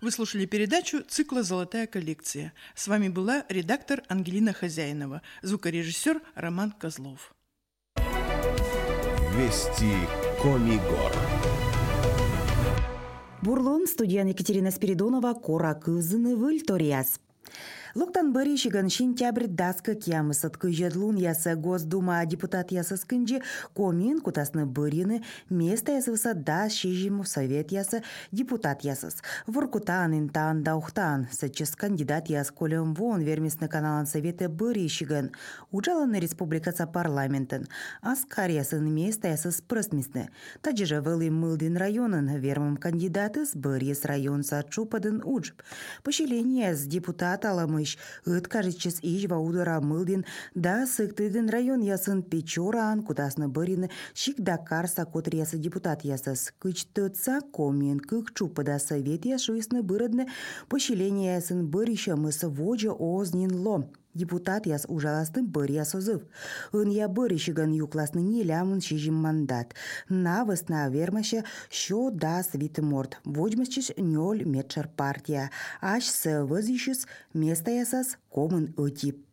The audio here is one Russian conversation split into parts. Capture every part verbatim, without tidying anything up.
Вы слушали передачу цикла «Золотая коллекция». С вами была редактор Ангелина Хозяинова, звукорежиссер Роман Козлов. Вести Комигор. Бурлон, студия Екатерина Спиридонова, Кора Кызыны, Вильториас. Локтан бэришиган сентябрь даска кямысат кыжедлун ясы Госдума депутат ясы скынжи комин кутасны бырины место ясы да шижиму совет ясы депутат ясыс. Воркутан интан даухтан сычыс кандидат яс колем вон вермисны каналан советы бэришиган. Уджаланы республикаса парламентын. Аскар ясын место ясыс прыстмисны. Таджиже вэлы мылдин районын вермым кандидаты с бэрис район сачупадын уджб. Поселение с депутата ламы Ыт кажется иж ваудара мылдин да сыктыдын район ясын печоран кудасны бырины шик Дакар сакотр ясы депутат ясыз. Кычтыца комен кык чупада совет яшуисны бырыдны поселение ясын бырища мысы воджа ознин лом. Депутат яс ужаластын быр ясозыв. Ын я бырышиган юкласны нелямын шижим мандат. Навысна вермаще шо да свиты морд. Воджмасчиш нёль метшар партия. Аш с вызищус место ясас комын отип.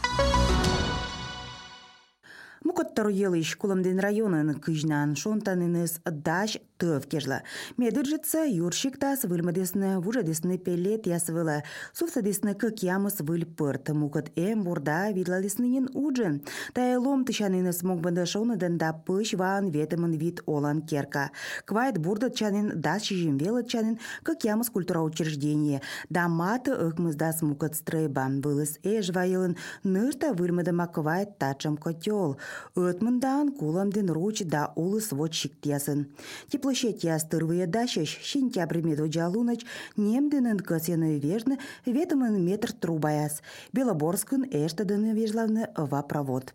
Мукоттару елыш кулымден районын кыжнан шонтаныныз даш тыв кежла. Медыржытса юршик тас выльмадесны вужадесны пелет ясвыла. Суфсадесны кык ямыс выль пырт. Мукот эм бурда видлалеснынен уджын. Та элом тышаныныз мокбанда шоныдан да пыш ван ветымын вид олан керка. Квайт бурдат чанын дас шижим велат чанын кык ямыс культура учреждение. Да маты ыкмыз дас мукот стрейбан. Вылыз эш вайылын нырта выльмадама квайт тачам котел. Өтмындан куламден руч да улыс вот шиктясын. Теплощадь ястырвые дащащ, сентябрь медоджалунач, немденын кысены вежны, ветымын метр трубаяс. Белоборскын эштадыны вежлавны вапровод.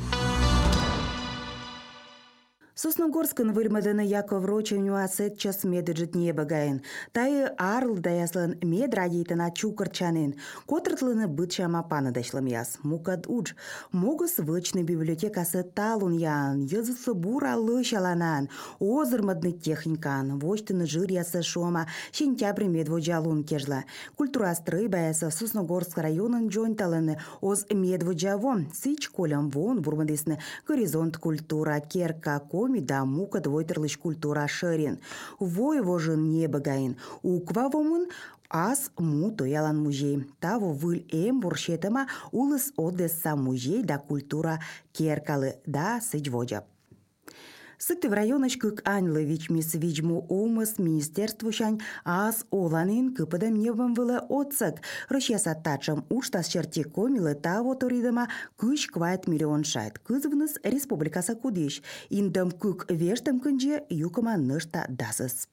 Сосногорскын выльмадыны Яков Роченю асет час медыджит небагайын. Тайы арл даяслын мед радийтына чукырчанын. Котыртлыны бытчама паныдашлым яс. Мукад удж. Могыс вычны библиотекасы талун ян. Язысы бура лышаланан. Озырмадны техникан. Вочтыны жир ясы шома. Сентябрь медводжалун кежла. Культурастры баясы Сосногорск районын джонталыны. Оз медводжавон. Сыч колям вон бурмадысны. Горизонт культура керка коми да мука двойтырлыш культура шырин. Вой вожын не багайын. Уквавомын ас му тоялан музей. Таво выль эм буршетама улыс одесса музей да культура керкалы да сыч воджа. Сыкты в районыш кык аньлы мис виджму омыс министерству шань ас оланин кыпадам небом вылы отсак. Рощеса тачам уштас черти комилы таво торидама кыш квайт миллион шайт. Кызвныс республикаса кудиш. Индам кык вештам кынже юкама нышта дасыс.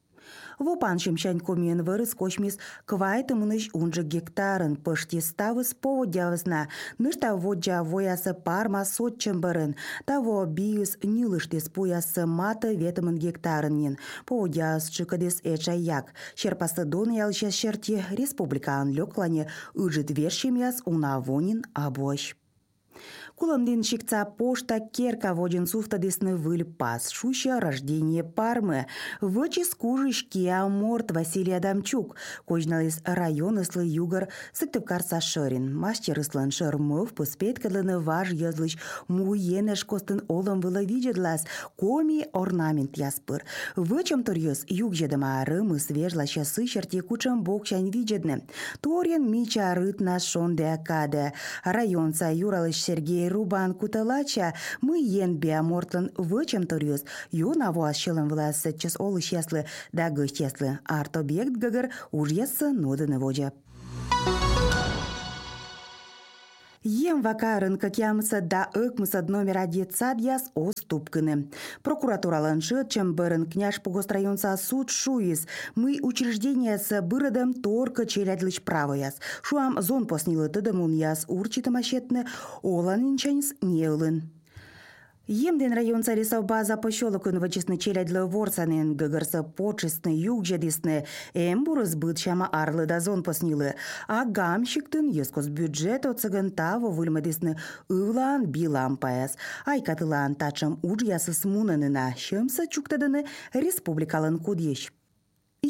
Вопан шимшань комен вырыс кочмис квайтымыныш унжы гектарын пышти ставыс поводявысна. Нышта воджа воясы парма сотчым барын. Таво биюс нилыштес поясы маты ветымын гектарыннен. Поводяс чыкадес эчаяк. Шерпасы дон ялщас шерти республикан лёклане ыжит вершим яс унавонин абощ. Куламдин шикца пошта керка воджин суфтадесны выль пас. Шуща рождение Пармы. Вычис кужиш кия морт Василий Адамчук. Кожналис районыслы югар сыктывкарса шырин. Мастерыслын шырмов пуспеткадлыны важ язлыш муенеш костын олым вылы виджедлас. Коми орнамент яспыр. Вычым турьёс юг жедыма рымы свежла щасы черти кучам бокчань виджедны. Торен мича рытна шонде акаде. Районца юралыш Сергей Рубан куталача мы ен биомортлан вычем турьёс. Ю навуас шылым влас час олыш яслы да гыш яслы. Арт-объект гагар уж ясы нодыны воджа. Ем вакарын как ямса да ыкмысад номер один садьяс оступканы. Прокуратуралан шыт, чем бэрын княж погострайонса суд шуис. Мы учреждения с быродом торка челядлыч правояс. Шуам зон поснилы тыдамун яс урчитамашетны олан инчанис неылын. Емден район царисов база пощелокын вычесны челядлы ворсанын гыгырсы почесны югжедисны эмбурыз бытчама арлы да зон поснилы. А гамщиктын ескос бюджет оцыгын таво выльмадисны ывлан билам паяс. Айкатылан тачым уж ясы смунанына шымса чуктадыны республикалын кудеш.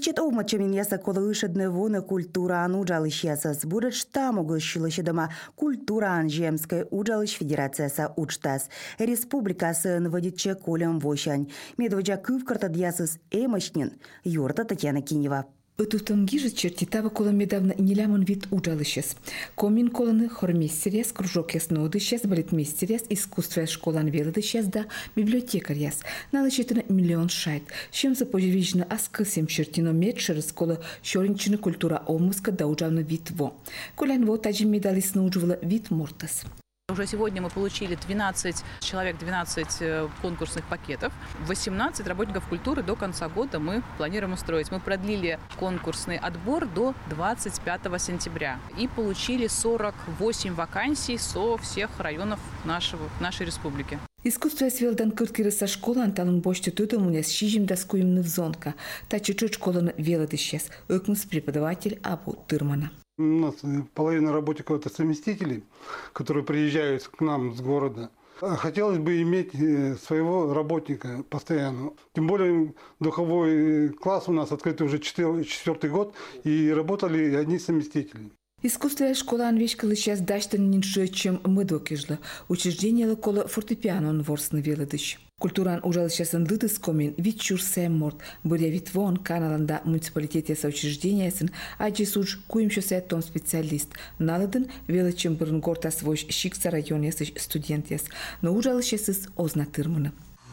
Вичет овмачамин яса кола ышедне вона культура ан уджалыш ясас. Будет штамугы шилышедама культура ан Земской уджалыш федерацияса учтас. Республикасын водитче колем вощань. Медводжа кывкартад ясас эмашнин. Юрта Татьяна Кинева. Ытутан гижет чертитава кола медавна нелямон вид уджалышес. Комин коланы хормистерес, кружок яснодышес, балетмистерес, искусство школан велодышес да библиотекарь яс. Налычетына миллион шайт. Чем запожевична аскысем чертино медшерес кола щоринчина культура омыска да уджавна вид во. Колян во таджи медалис науживала вид муртас. Уже сегодня мы получили двенадцать человек, двенадцать конкурсных пакетов. восемнадцать работников культуры до конца года мы планируем устроить. Мы продлили конкурсный отбор до двадцать пятого сентября и получили сорок восемь вакансий со всех районов нашего, нашей республики. Искусство свелдан кырткиры со школы анталын бошты тудым унес шижим доскуем невзонка. Та чуть-чуть школы велодышес. Өкмс преподаватель Абу Тырмана. У нас половина работников – это совместители, которые приезжают к нам с города. Хотелось бы иметь своего работника постоянно. Тем более духовой класс у нас открытый уже четвертый год, и работали одни совместители. Искусство школа анвешкала сейчас дачта нинше, чем мы докижла. Учреждение локола фортепиано он ворсны велодыш. Культуран ужал сейчас анлытыс комин, вид чур сэмморт, быря вид вон каналанда муниципалитете соучреждения сын, а джисуж куимшо том специалист. Наладын велочем бырнгорта свой шикса район ясыш студент яс, но ужал сейчас озна тырмана.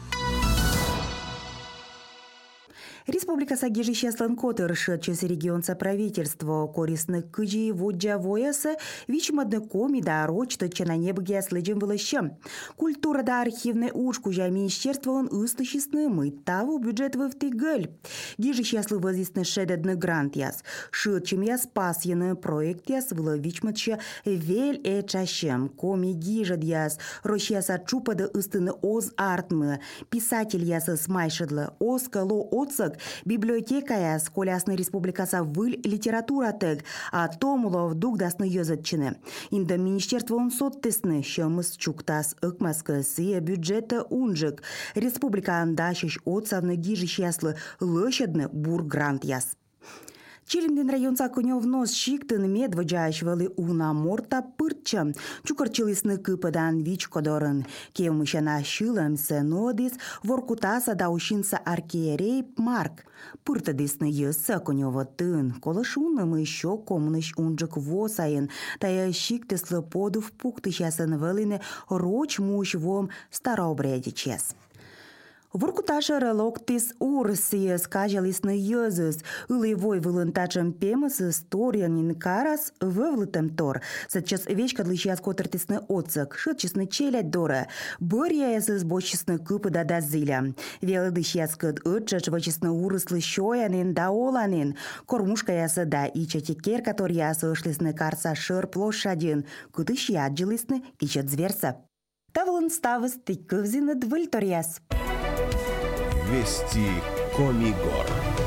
Республика Сагижи щаслан котыр шедчес регионца правительство корисны кыжи воджа воясы вичмадны коми да рочты чена небыге слыджим вылащем. Культура да архивный ушкужа министерство он ыстащисны мы того бюджет вывтыгыль. Гижи щаслы возисны шедедны грант яс. Шедчем яс пасьяны проект яс выло вичмадше вель э чащем. Коми гижад яс рощаса чупада ыстыны оз артмы. Писатель яс смайшедлы оскало оцак библиотека яс колясны республикаса выль литература тег, а томулов дугдасны йозатчыны. Инда министерство он соттесны, щемыс чуктас ыкмаскы сия бюджета унжик. Республика андашиш отсавны гижиш яслы лыщадны бур грант яс. Челиндин район сакунев нос шиктын медводжаш вали уна морта пырча. Чукарчилисны кыпадан вич кодорын. Кемышана шилымсы нодис воркутаса даушинса аркиерей марк. Пыртадисны ес сакунева тын. Колышуным еще комныш унжик восайын. Тая шиктеслы подув пуктышасын валины роч муш вом старообрядичес. Воркуташа релоктис урсия скажалисны езыс, улывой вылынтачем пемыс историянин карас вывлытем тор. Сейчас вечка длыщас котертисны отцак, шитчисны челядь дора, бырья эсэс бочисны кыпы да дазиля. Велыдыщас кыд ытчач вачисны урыслы шоянин да оланин, кормушка ясы да ичатикер, который ясы ышлисны карса шыр площадин, кыдыш яджилисны ичат зверса. Тавлын ставыс тыккывзины двыльторяс. Вести Комигор.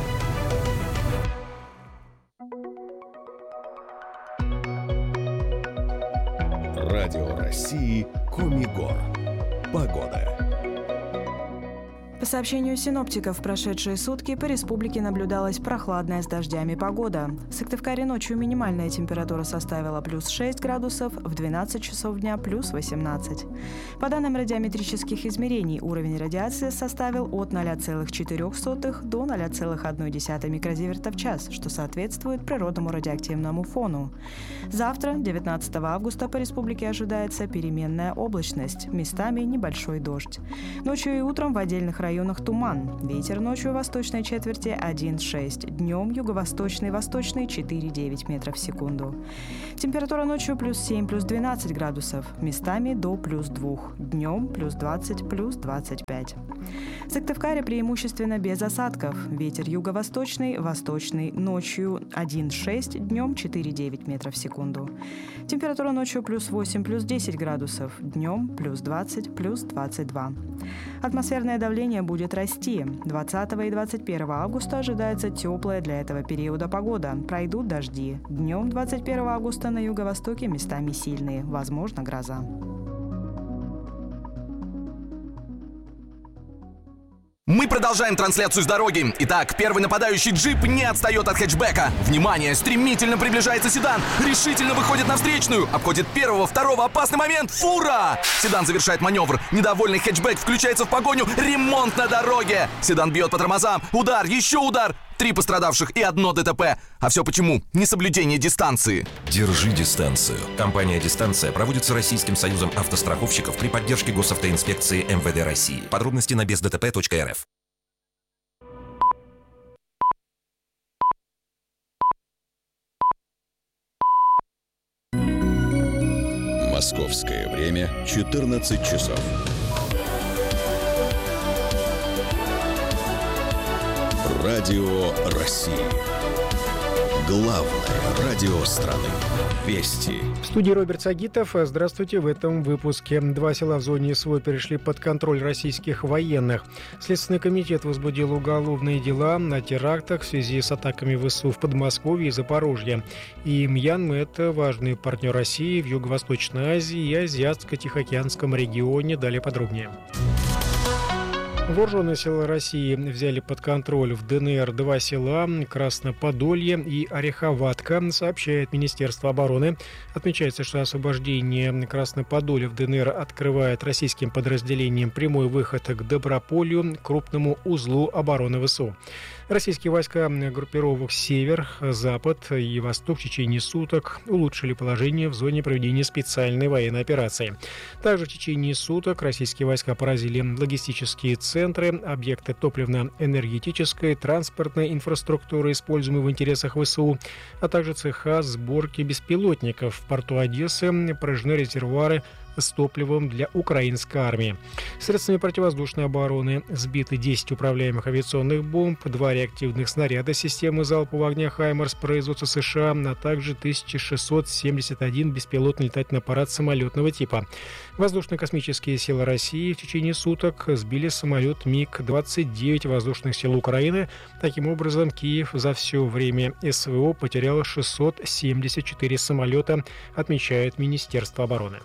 Радио России Комигор. Погода. По сообщению синоптиков, в прошедшие сутки по республике наблюдалась прохладная с дождями погода. В Сыктывкаре ночью минимальная температура составила плюс шесть градусов, в двенадцать часов дня плюс восемнадцать. По данным радиометрических измерений, уровень радиации составил от ноль целых четыре сотых до ноль целых одна десятая микрозиверта в час, что соответствует природному радиоактивному фону. Завтра, девятнадцатого августа, по республике ожидается переменная облачность, местами небольшой дождь. Ночью и утром в отдельных районах туман. Ветер ночью в восточной четверти один шесть, днем юго-восточный, восточный четыре девять метров в секунду. Температура ночью плюс семь, плюс двенадцать градусов, местами до плюс два, днем плюс двадцать, плюс двадцать пять. В Сыктывкаре преимущественно без осадков. Ветер юго-восточный, восточный, ночью один шесть, днем четыре девять метров в секунду. Температура ночью плюс восемь, плюс десять градусов, днем плюс двадцать, плюс двадцать два. Атмосферное давление будет расти. двадцатого и двадцать первого августа ожидается теплая для этого периода погода. Пройдут дожди. Днем двадцать первого августа на юго-востоке местами сильные. Возможно, гроза. Мы продолжаем трансляцию с дороги. Итак, первый нападающий джип не отстает от хэтчбека. Внимание, стремительно приближается седан. Решительно выходит на встречную. Обходит первого, второго, опасный момент. Фура! Седан завершает маневр. Недовольный хэтчбек включается в погоню. Ремонт на дороге. Седан бьет по тормозам. Удар, еще удар. Три пострадавших и одно ДТП. А все почему? Несоблюдение дистанции. Держи дистанцию. Компания «Дистанция» проводится Российским союзом автостраховщиков при поддержке госавтоинспекции эм вэ дэ России. Подробности на без дэ тэ пэ точка эр эф. Московское время четырнадцать часов. Радио России. Главное радио страны. Вести. В студии Роберт Сагитов. Здравствуйте. В этом выпуске. Два села в зоне СВО перешли под контроль российских военных. Следственный комитет возбудил уголовные дела о терактах в связи с атаками ВСУ в Подмосковье и Запорожье. И Мьянма – это важный партнер России в Юго-Восточной Азии и Азиатско-Тихоокеанском регионе. Далее подробнее. Вооруженные силы России взяли под контроль в дэ эн эр два села – Красноподолье и Ореховатка, сообщает Министерство обороны. Отмечается, что освобождение Красноподолья в дэ эн эр открывает российским подразделениям прямой выход к Доброполью, крупному узлу обороны ВСУ. Российские войска группировок «Север», «Запад» и «Восток» в течение суток улучшили положение в зоне проведения специальной военной операции. Также в течение суток российские войска поразили логистические центры, объекты топливно-энергетической, транспортной инфраструктуры, используемые в интересах ВСУ, а также цеха сборки беспилотников. В порту Одессы поражены резервуары с топливом для украинской армии. Средствами противовоздушной обороны сбиты десять управляемых авиационных бомб, два реактивных снаряда системы залпового огня «Хаймарс» производства США, а также тысяча шестьсот семьдесят один беспилотный летательный аппарат самолетного типа. Воздушно-космические силы России в течение суток сбили самолет МиГ двадцать девять воздушных сил Украины. Таким образом, Киев за все время СВО потерял шестьсот семьдесят четыре самолета, отмечает Министерство обороны.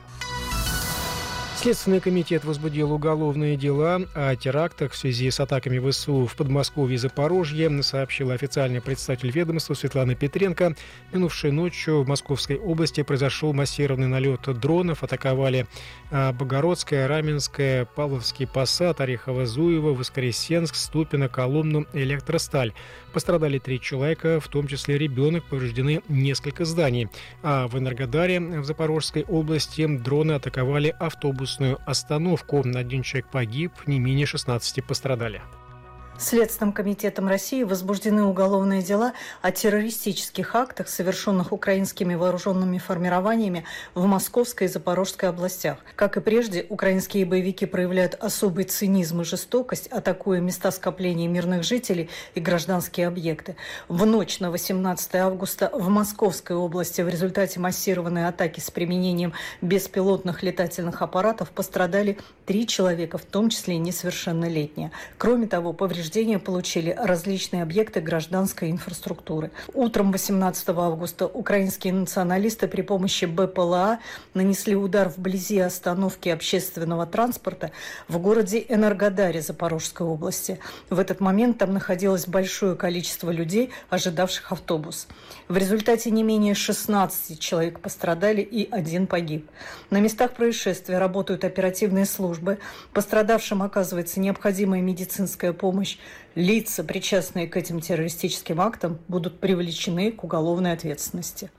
Следственный комитет возбудил уголовные дела о терактах в связи с атаками ВСУ в Подмосковье и Запорожье, сообщила официальный представитель ведомства Светлана Петренко. Минувшей ночью в Московской области произошел массированный налет дронов. Атаковали Богородское, Раменское, Павловский Посад, Орехово-Зуево, Воскресенск, Ступино, Коломну, Электросталь. Пострадали три человека, в том числе ребенок, повреждены несколько зданий. А в Энергодаре в Запорожской области дроны атаковали автобус остановку. Один человек погиб, не менее шестнадцати пострадали. Следственным комитетом России возбуждены уголовные дела о террористических актах, совершенных украинскими вооруженными формированиями в Московской и Запорожской областях. Как и прежде, украинские боевики проявляют особый цинизм и жестокость, атакуя места скопления мирных жителей и гражданские объекты. В ночь на восемнадцатое августа в Московской области в результате массированной атаки с применением беспилотных летательных аппаратов пострадали три человека, в том числе и несовершеннолетние. Кроме того, повреждения получили различные объекты гражданской инфраструктуры. Утром восемнадцатого августа украинские националисты при помощи бэ пэ эл а нанесли удар вблизи остановки общественного транспорта в городе Энергодаре Запорожской области. В этот момент там находилось большое количество людей, ожидавших автобус. В результате не менее шестнадцати человек пострадали и один погиб. На местах происшествия работают оперативные службы. Пострадавшим оказывается необходимая медицинская помощь. Лица, причастные к этим террористическим актам, будут привлечены к уголовной ответственности.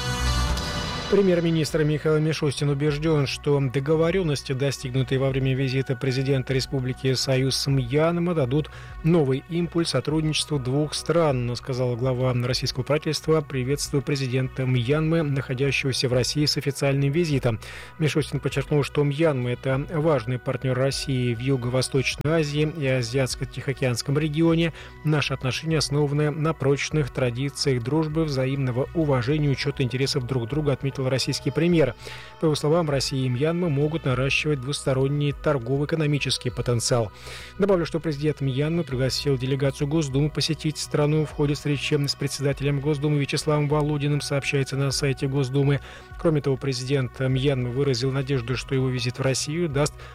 Премьер-министр Михаил Мишустин убежден, что договоренности, достигнутые во время визита президента Республики Союз Мьянма, дадут новый импульс сотрудничеству двух стран, сказал глава российского правительства, приветствуя президента Мьянмы, находящегося в России с официальным визитом. Мишустин подчеркнул, что Мьянма – это важный партнер России в Юго-Восточной Азии и Азиатско-Тихоокеанском регионе. Наши отношения основаны на прочных традициях дружбы, взаимного уважения, учета интересов друг друга, отметил российский премьер. По его словам, Россия и Мьянма могут наращивать двусторонний торгово-экономический потенциал. Добавлю, что президент Мьянмы пригласил делегацию Госдумы посетить страну в ходе встречи с председателем Госдумы Вячеславом Володиным, сообщается на сайте Госдумы. Кроме того, президент Мьянмы выразил надежду, что его визит в Россию даст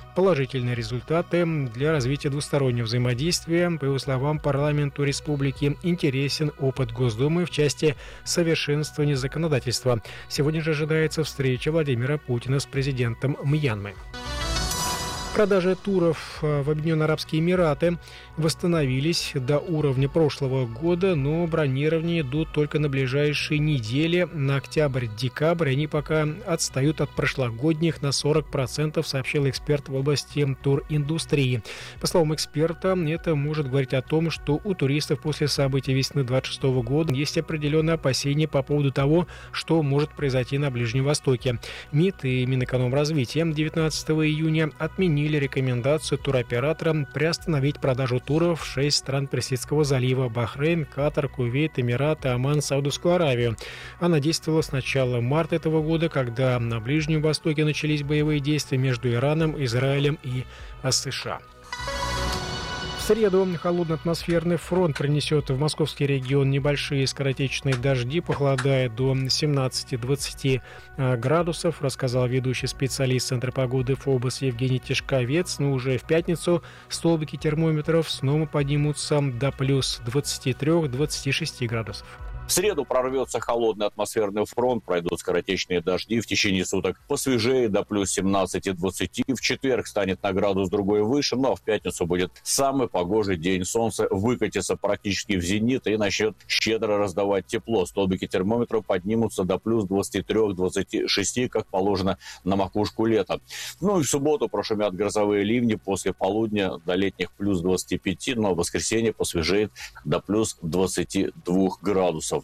положительные результаты для развития двустороннего взаимодействия. По его словам, парламенту республики интересен опыт Госдумы в части совершенствования законодательства. Сегодня же ожидается встреча Владимира Путина с президентом Мьянмы. Продажи туров в Объединенные Арабские Эмираты восстановились до уровня прошлого года, но бронирования идут только на ближайшие недели. На октябрь-декабрь они пока отстают от прошлогодних на сорок процентов, сообщил эксперт в области туриндустрии. По словам эксперта, это может говорить о том, что у туристов после событий весны двадцать шестого года есть определенные опасения по поводу того, что может произойти на Ближнем Востоке. МИД и Минэкономразвития девятнадцатого июня отменили рекомендацию туроператорам приостановить продажу туров в шесть стран Персидского залива: Бахрейн, Катар, Кувейт, Эмираты, Оман, Саудовскую Аравию. Она действовала с начала марта этого года, когда на Ближнем Востоке начались боевые действия между Ираном, Израилем и США. В среду холодный атмосферный фронт принесет в московский регион небольшие скоротечные дожди, похолодает до семнадцати-двадцати градусов, рассказал ведущий специалист Центра погоды ФОБОС Евгений Тишковец. Но уже в пятницу столбики термометров снова поднимутся до плюс двадцати трёх — двадцати шести градусов. В среду прорвется холодный атмосферный фронт, пройдут скоротечные дожди в течение суток посвежее до плюс семнадцати-двадцати. В четверг станет на градус другой выше, ну а в пятницу будет самый погожий день. Солнце выкатится практически в зенит и начнет щедро раздавать тепло. Столбики термометра поднимутся до плюс двадцати трёх — двадцати шести, как положено на макушку лета. Ну и в субботу прошумят грозовые ливни, после полудня до летних плюс двадцати пяти, но в воскресенье посвежеет до плюс двадцати двух градусов.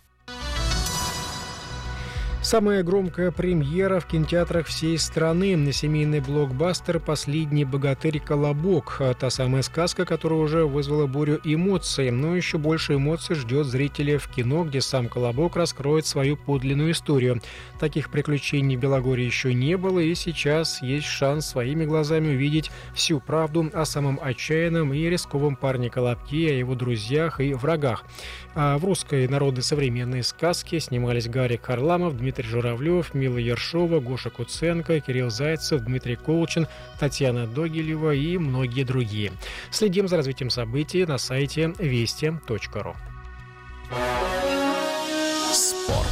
Самая громкая премьера в кинотеатрах всей страны. Семейный блокбастер «Последний богатырь Колобок». Та самая сказка, которая уже вызвала бурю эмоций. Но еще больше эмоций ждет зрителей в кино, где сам Колобок раскроет свою подлинную историю. Таких приключений в Белогорье еще не было, и сейчас есть шанс своими глазами увидеть всю правду о самом отчаянном и рисковом парне Колобке, о его друзьях и врагах. А в русской народной современной сказке снимались Гарик Харламов, Дмитрий Журавлев, Мила Ершова, Гоша Куценко, Кирилл Зайцев, Дмитрий Колчин, Татьяна Догилева и многие другие. Следим за развитием событий на сайте вести точка ру. Спорт.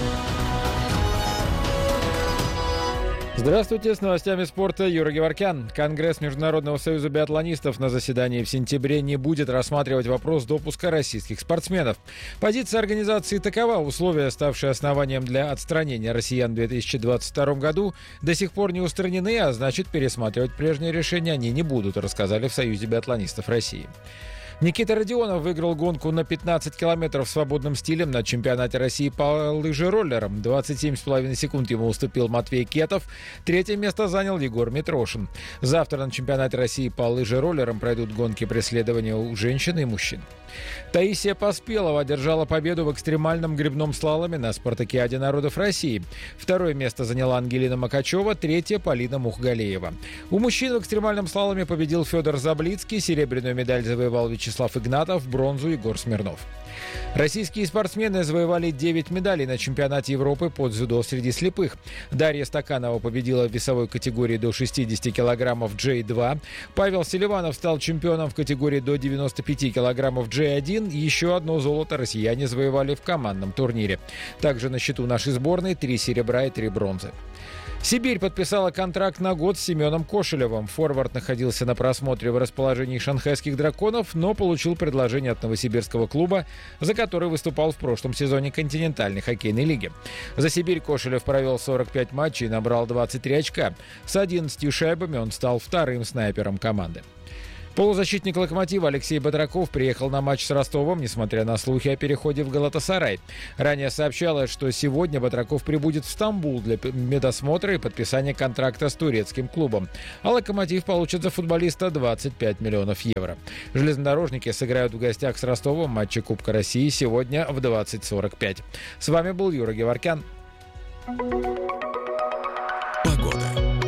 Здравствуйте, с новостями спорта Юра Геворкян. Конгресс Международного союза биатлонистов на заседании в сентябре не будет рассматривать вопрос допуска российских спортсменов. Позиция организации такова: условия, ставшие основанием для отстранения россиян в две тысячи двадцать втором году, до сих пор не устранены, а значит, пересматривать прежние решения они не будут, рассказали в Союзе биатлонистов России. Никита Родионов выиграл гонку на пятнадцать километров свободным стилем на чемпионате России по лыжероллерам. двадцать семь с половиной секунд ему уступил Матвей Кетов. Третье место занял Егор Митрошин. Завтра на чемпионате России по лыжероллерам пройдут гонки преследования у женщин и мужчин. Таисия Поспелова одержала победу в экстремальном гребном слаломе на Спартакиаде народов России. Второе место заняла Ангелина Макачева, третье – Полина Мухгалеева. У мужчин в экстремальном слаломе победил Федор Заблицкий, серебряную медаль завоевал Вячеслав Игнатов, бронзу – Егор Смирнов. Российские спортсмены завоевали девять медалей на чемпионате Европы по дзюдо среди слепых. Дарья Стаканова победила в весовой категории до шестидесяти килограммов джей два. Павел Селиванов стал чемпионом в категории до девяноста пяти килограммов джей один. Еще одно золото россияне завоевали в командном турнире. Также на счету нашей сборной три серебра и три бронзы. Сибирь подписала контракт на год с Семеном Кошелевым. Форвард находился на просмотре в расположении шанхайских «Драконов», но получил предложение от новосибирского клуба, за который выступал в прошлом сезоне континентальной хоккейной лиги. За Сибирь Кошелев провел сорок пять матчей и набрал двадцать три очка. С одиннадцатью шайбами он стал вторым снайпером команды. Полузащитник «Локомотива» Алексей Батраков приехал на матч с Ростовом, несмотря на слухи о переходе в Галатасарай. Ранее сообщалось, что сегодня Батраков прибудет в Стамбул для медосмотра и подписания контракта с турецким клубом. А «Локомотив» получит за футболиста двадцать пять миллионов евро. Железнодорожники сыграют в гостях с Ростовом в матче Кубка России сегодня в двадцать сорок пять. С вами был Юра Геворкян. Погода.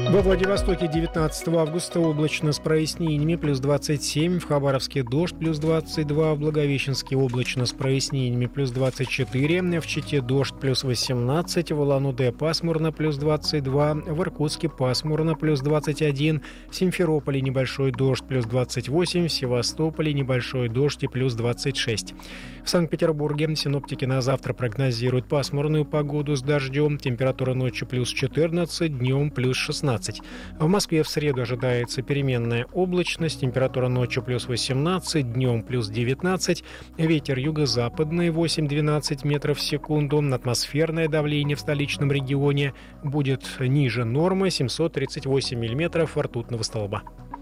Во Владивостоке девятнадцатого августа облачно с прояснениями плюс двадцать семь, в Хабаровске дождь плюс двадцать два, в Благовещенске облачно с прояснениями плюс двадцать четыре, в Чите дождь плюс восемнадцать, в Улан-Удэ пасмурно плюс двадцать два, в Иркутске пасмурно плюс двадцать один, в Симферополе небольшой дождь плюс двадцать восемь, в Севастополе небольшой дождь и плюс двадцать шесть. В Санкт-Петербурге синоптики на завтра прогнозируют пасмурную погоду с дождем, температура ночью плюс четырнадцать, днем плюс шестнадцать. В Москве в среду ожидается переменная облачность, температура ночью плюс восемнадцать, днем плюс девятнадцать, ветер юго-западный восемь-двенадцать метров в секунду, атмосферное давление в столичном регионе будет ниже нормы семьсот тридцать восемь миллиметров ртутного столба.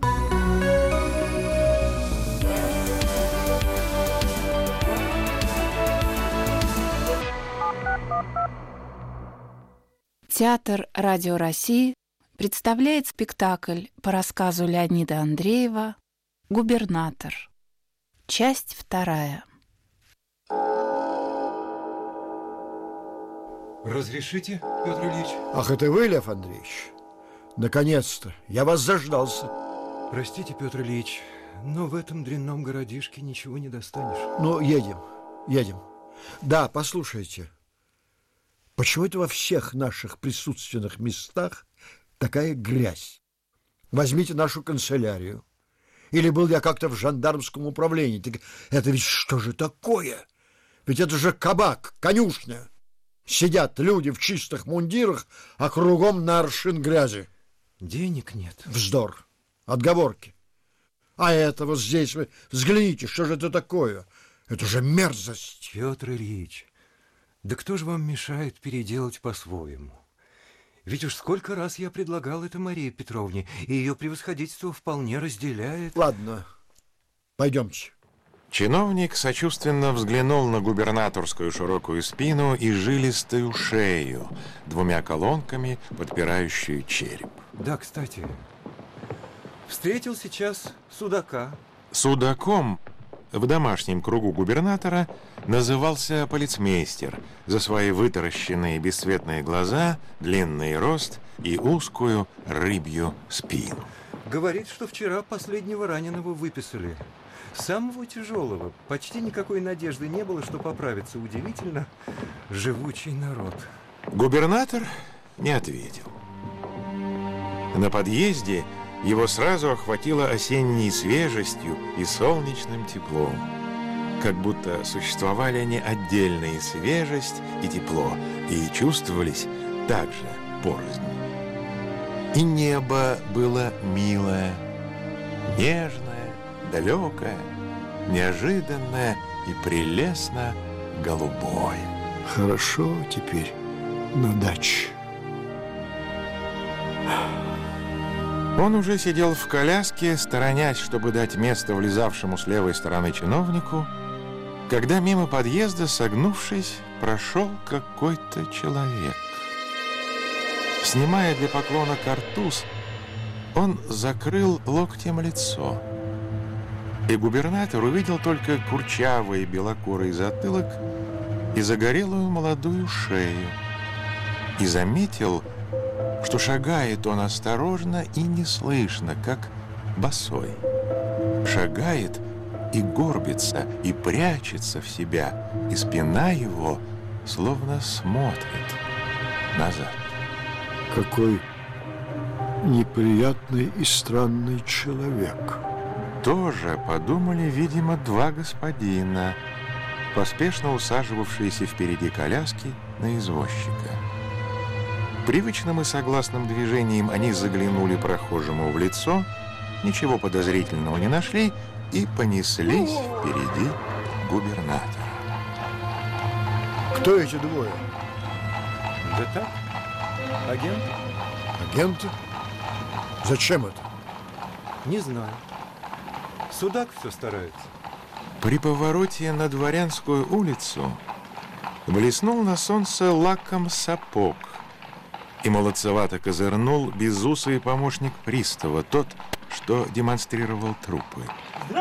Театр Радио России представляет спектакль по рассказу Леонида Андреева «Губернатор». Часть вторая. Разрешите, Петр Ильич? Ах, это вы, Лев Андреевич? Наконец-то! Я вас заждался. Простите, Петр Ильич, но в этом дрянном городишке ничего не достанешь. Ну, едем, едем. Да, послушайте. Почему это во всех наших присутственных местах такая грязь? Возьмите нашу канцелярию. Или был я как-то в жандармском управлении. Так это ведь что же такое? Ведь это же кабак, конюшня. Сидят люди в чистых мундирах, а кругом на аршин грязи. Денег нет. Вздор. Отговорки. А это вот здесь вы взгляните, что же это такое? Это же мерзость. Петр Ильич, да кто же вам мешает переделать по-своему? Ведь уж сколько раз я предлагал это Марии Петровне, и ее превосходительство вполне разделяет. Ладно, пойдемте. Чиновник сочувственно взглянул на губернаторскую широкую спину и жилистую шею, двумя колонками, подпирающую череп. Да, кстати, встретил сейчас судака. Судаком в домашнем кругу губернатора назывался полицмейстер за свои вытаращенные бесцветные глаза, длинный рост и узкую рыбью спину. Говорит, что вчера последнего раненого выписали. Самого тяжелого. Почти никакой надежды не было, что поправится. Удивительно живучий народ. Губернатор не ответил. На подъезде его сразу охватило осенней свежестью и солнечным теплом. Как будто существовали они отдельные свежесть и тепло, и чувствовались также порознь. И небо было милое, нежное, далекое, неожиданное и прелестно голубое. Хорошо теперь на даче. Он уже сидел в коляске, сторонясь, чтобы дать место влезавшему с левой стороны чиновнику, когда мимо подъезда, согнувшись, прошел какой-то человек. Снимая для поклона картуз, он закрыл локтем лицо. И губернатор увидел только курчавый белокурый затылок и загорелую молодую шею. И заметил, что шагает он осторожно и неслышно, как босой. Шагает и горбится, и прячется в себя, и спина его словно смотрит назад. Какой неприятный и странный человек. Тоже подумали, видимо, два господина, поспешно усаживавшиеся впереди коляски на извозчика. Привычным и согласным движением они заглянули прохожему в лицо, ничего подозрительного не нашли и понеслись впереди губернатора. Кто эти двое? Да так, агенты. Агенты? Зачем это? Не знаю. Судак все старается. При повороте на Дворянскую улицу блеснул на солнце лаком сапог, и молодцевато козырнул безусый помощник пристава, тот, что демонстрировал трупы.